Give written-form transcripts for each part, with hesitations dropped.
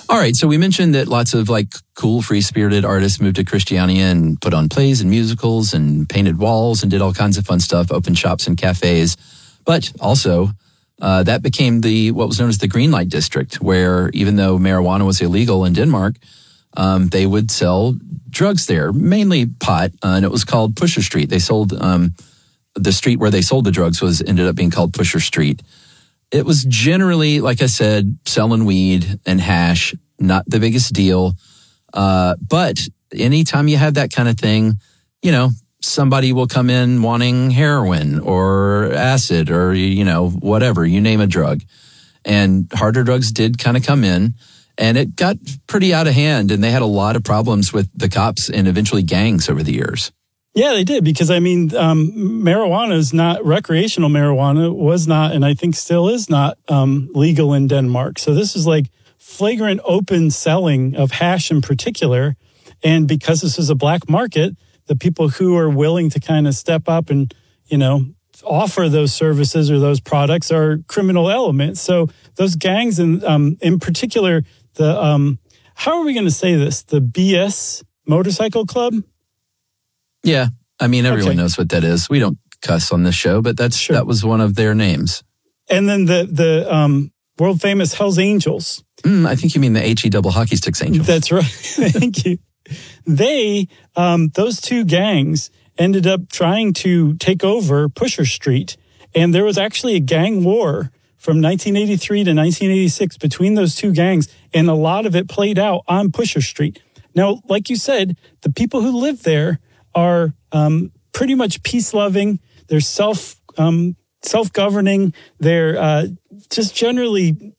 All right, so we mentioned that lots of like cool, free-spirited artists moved to Christiania and put on plays and musicals and painted walls and did all kinds of fun stuff, opened shops and cafes. But also, that became what was known as the Green Light District, where even though marijuana was illegal in Denmark, they would sell drugs there, mainly pot, and it was called Pusher Street. They sold the street where they sold the drugs ended up being called Pusher Street. It was generally, like I said, selling weed and hash, not the biggest deal. But anytime you have that kind of thing, you know, somebody will come in wanting heroin or acid or, you know, whatever, you name a drug. And harder drugs did kind of come in, and it got pretty out of hand, and they had a lot of problems with the cops and eventually gangs over the years. Yeah, they did, because, I mean, marijuana is not, recreational marijuana was not, and I think still is not legal in Denmark. So this is like flagrant open selling of hash in particular. And because this is a black market, the people who are willing to kind of step up and, you know, offer those services or those products are criminal elements. So those gangs, and in particular, how are we going to say this? The BS Motorcycle Club? Yeah, I mean, everyone knows what that is. We don't cuss on this show, but that was one of their names. And then the world famous Hells Angels. I think you mean the HE double hockey sticks Angels. That's right. Thank you. They, those two gangs ended up trying to take over Pusher Street. And there was actually a gang war from 1983 to 1986 between those two gangs. And a lot of it played out on Pusher Street. Now, like you said, the people who live there are pretty much peace-loving. They're self-governing. They're just generally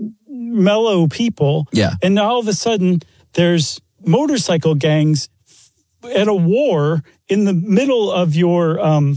mellow people. Yeah. And now all of a sudden, there's motorcycle gangs at a war in the middle of your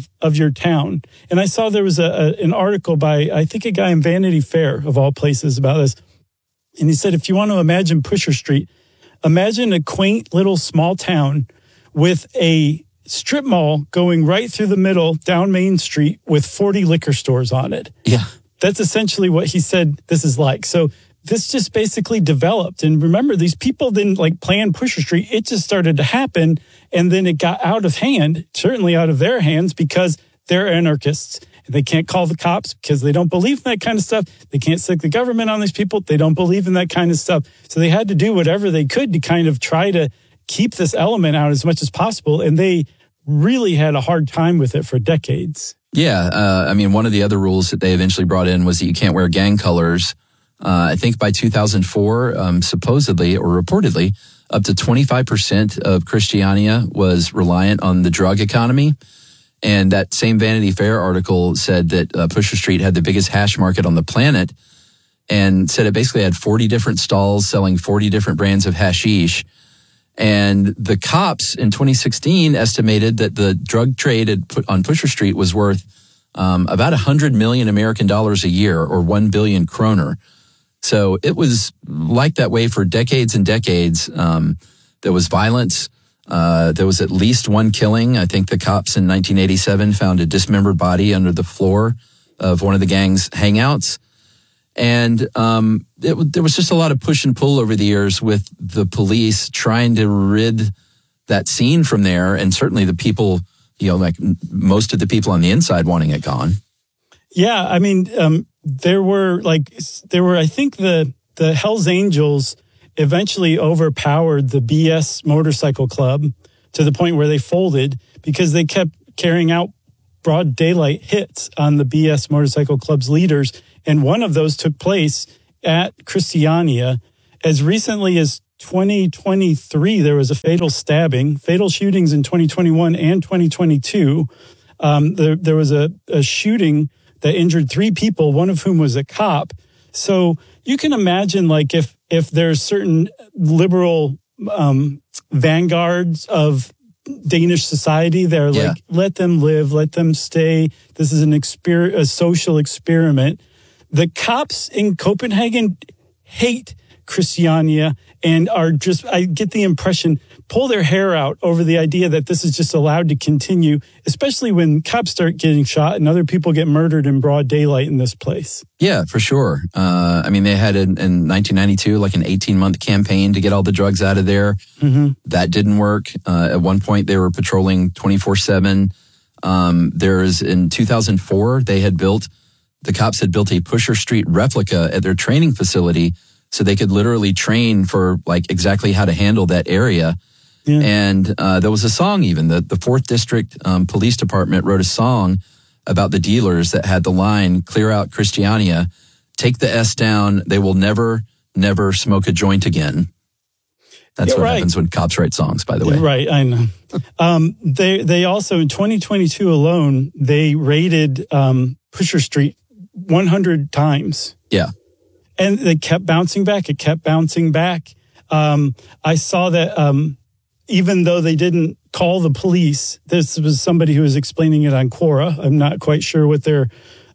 town. And I saw there was an article by, I think, a guy in Vanity Fair, of all places, about this. And he said, if you want to imagine Pusher Street, imagine a quaint little small town with a strip mall going right through the middle down Main Street with 40 liquor stores on it. Yeah. That's essentially what he said this is like. So this just basically developed. And remember, these people didn't like plan Pusher Street. It just started to happen. And then it got out of hand, certainly out of their hands, because they're anarchists. They can't call the cops because they don't believe in that kind of stuff. They can't stick the government on these people. They don't believe in that kind of stuff. So they had to do whatever they could to kind of try to keep this element out as much as possible. And they really had a hard time with it for decades. Yeah. I mean, one of the other rules that they eventually brought in was that you can't wear gang colors. I think by 2004, supposedly or reportedly, up to 25% of Christiania was reliant on the drug economy. And that same Vanity Fair article said that Pusher Street had the biggest hash market on the planet, and said it basically had 40 different stalls selling 40 different brands of hashish. And the cops in 2016 estimated that the drug trade on Pusher Street was worth about 100 million American dollars a year, or 1 billion kroner. So it was like that way for decades and decades. There was violence. There was at least one killing. I think the cops in 1987 found a dismembered body under the floor of one of the gang's hangouts. And there was just a lot of push and pull over the years with the police trying to rid that scene from there. And certainly the people, you know, like most of the people on the inside wanting it gone. Yeah, I mean, there were, I think the Hells Angels eventually overpowered the BS Motorcycle Club to the point where they folded because they kept carrying out broad daylight hits on the BS Motorcycle Club's leaders. And one of those took place at Christiania. As recently as 2023, there was a fatal shootings in 2021 and 2022. There was a shooting that injured 3 people, one of whom was a cop. So you can imagine, like, if there's certain liberal vanguards of Danish society, they're like, let them live, let them stay. This is a social experiment. The cops in Copenhagen hate Christiania and are just, I get the impression, pull their hair out over the idea that this is just allowed to continue, especially when cops start getting shot and other people get murdered in broad daylight in this place. Yeah, for sure. I mean, they had in 1992 like an 18-month campaign to get all the drugs out of there. Mm-hmm. That didn't work. At one point, they were patrolling 24/7. There's in 2004, the cops had built a Pusher Street replica at their training facility so they could literally train for like exactly how to handle that area. Yeah. And there was a song even. The 4th District Police Department wrote a song about the dealers that had the line, "Clear out Christiania, take the S down, they will never, never smoke a joint again." That's what happens when cops write songs, by the way. Right, I know. They also, in 2022 alone, they raided Pusher Street 100 times. Yeah. And they kept bouncing back. It kept bouncing back. I saw that even though they didn't call the police, this was somebody who was explaining it on Quora. I'm not quite sure what their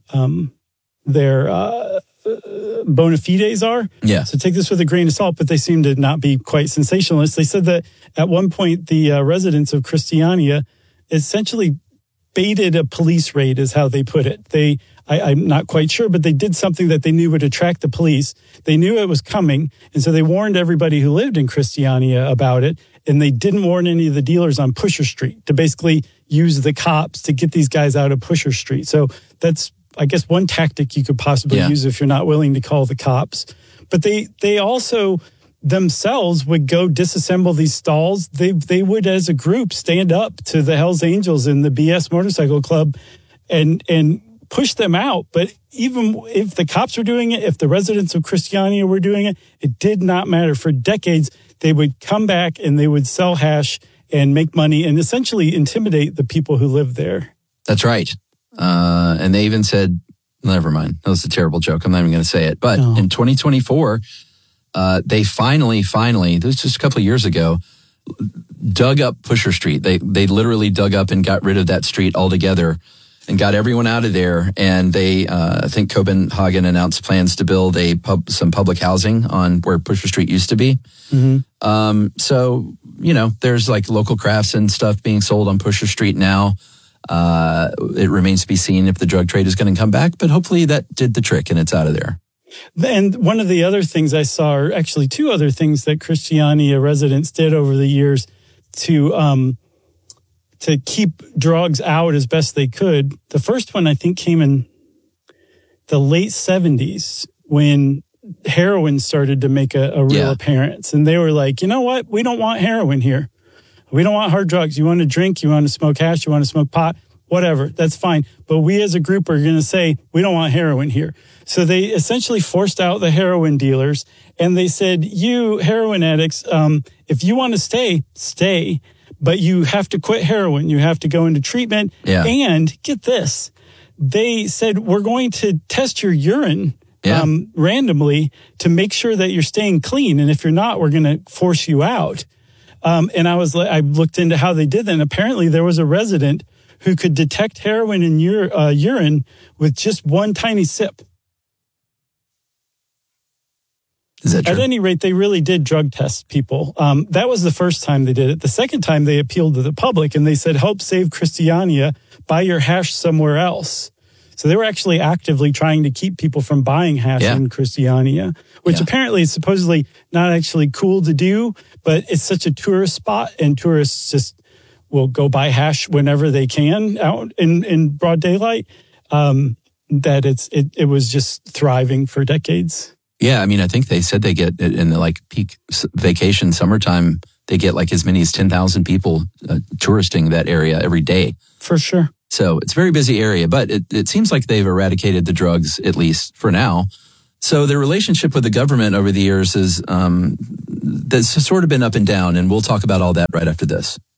bona fides are. Yeah. So take this with a grain of salt, but they seem to not be quite sensationalist. They said that at one point, the residents of Christiania essentially baited a police raid, is how they put it. I'm not quite sure, but they did something that they knew would attract the police. They knew it was coming, and so they warned everybody who lived in Christiania about it, and they didn't warn any of the dealers on Pusher Street to basically use the cops to get these guys out of Pusher Street. So that's, I guess, one tactic you could possibly use if you're not willing to call the cops. But they also themselves would go disassemble these stalls. They would, as a group, stand up to the Hells Angels and the BS Motorcycle Club and push them out. But even if the cops were doing it, if the residents of Christiania were doing it, it did not matter. For decades, they would come back and they would sell hash and make money and essentially intimidate the people who live there. That's right. And they even said, never mind, that was a terrible joke. I'm not even going to say it. But in 2024, they finally, this was just a couple of years ago, dug up Pusher Street. They literally dug up and got rid of that street altogether and got everyone out of there. And they, I think Copenhagen announced plans to build some public housing on where Pusher Street used to be. Mm-hmm. So, there's like local crafts and stuff being sold on Pusher Street now. It remains to be seen if the drug trade is going to come back, but hopefully that did the trick and it's out of there. And one of the other things I saw, or actually two other things that Christiania residents did over the years to keep drugs out as best they could. The first one, I think, came in the late 70s when heroin started to make a real appearance. And they were like, you know what? We don't want heroin here. We don't want hard drugs. You want to drink, you want to smoke hash, you want to smoke pot, whatever, that's fine. But we as a group are going to say, we don't want heroin here. So they essentially forced out the heroin dealers and they said, you heroin addicts, if you want to stay, but you have to quit heroin. You have to go into treatment. Yeah. And get this, they said, we're going to test your urine randomly to make sure that you're staying clean. And if you're not, we're going to force you out. And I looked into how they did that. And apparently there was a resident who could detect heroin in urine with just one tiny sip. Is that true? At any rate, they really did drug test people. That was the first time they did it. The second time they appealed to the public and they said, help save Christiania, buy your hash somewhere else. So they were actually actively trying to keep people from buying hash in Christiania, which apparently is supposedly not actually cool to do, but it's such a tourist spot and tourists just will go buy hash whenever they can out in broad daylight, that it was just thriving for decades. Yeah, I mean, I think they said they get in the like peak vacation summertime, they get like as many as 10,000 people touristing that area every day. For sure. So it's a very busy area, but it seems like they've eradicated the drugs, at least for now. So their relationship with the government over the years that's sort of been up and down, and we'll talk about all that right after this.